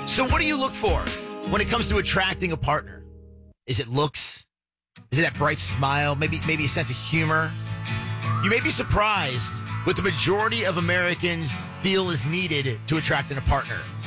So what do you look for when it comes to attracting a partner? Is it looks? Is it that bright smile? Maybe a sense of humor? You may be surprised what the majority of Americans feel is needed to attract a partner.